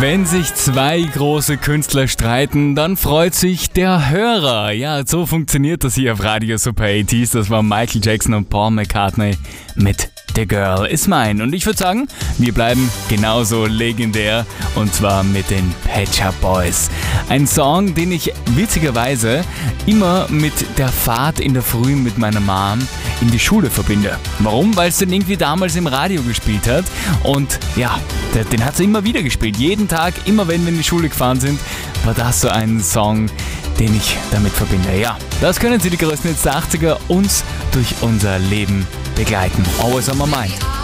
Wenn sich zwei große Künstler streiten, dann freut sich der Hörer. Ja, so funktioniert das hier auf Radio Super 80s. Das war Michael Jackson und Paul McCartney mit The Girl Is Mine. Und ich würde sagen, wir bleiben genauso legendär, und zwar mit den Pet Shop Boys. Ein Song, den ich witzigerweise immer mit der Fahrt in der Früh mit meiner Mom in die Schule verbinde. Warum? Weil es den irgendwie damals im Radio gespielt hat. Und ja, den hat sie immer wieder gespielt. Jeden Tag, immer wenn wir in die Schule gefahren sind, war das so ein Song, den ich damit verbinde. Ja, das können sie, die größten Hits der 80er, uns durch unser Leben begleiten. Always on my mind.